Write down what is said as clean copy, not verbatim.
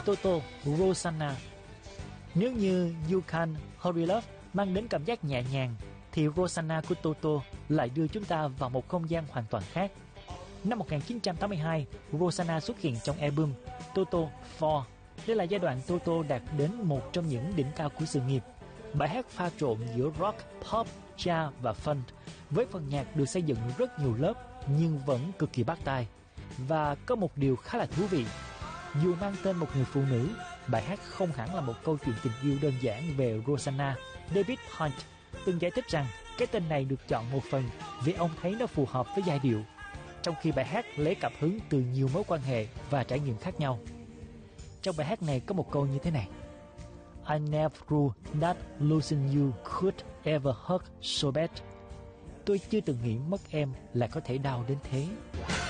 Toto Rosanna. Nếu như You Can Hurry Love mang đến cảm giác nhẹ nhàng, thì Rosanna của Toto lại đưa chúng ta vào một không gian hoàn toàn khác. Năm 1982, Rosanna xuất hiện trong album Toto 4. Đây là giai đoạn Toto đạt đến một trong những đỉnh cao của sự nghiệp. Bài hát pha trộn giữa rock, pop, jazz và funk, với phần nhạc được xây dựng rất nhiều lớp nhưng vẫn cực kỳ bắt tai. Và có một điều khá là thú vị, dù mang tên một người phụ nữ, bài hát không hẳn là một câu chuyện tình yêu đơn giản về Rosanna. David Hunt từng giải thích rằng cái tên này được chọn một phần vì ông thấy nó phù hợp với giai điệu, trong khi bài hát lấy cảm hứng từ nhiều mối quan hệ và trải nghiệm khác nhau. Trong bài hát này có một câu như thế này: I never knew that losing you could ever hurt so bad. Tôi chưa từng nghĩ mất em là có thể đau đến thế.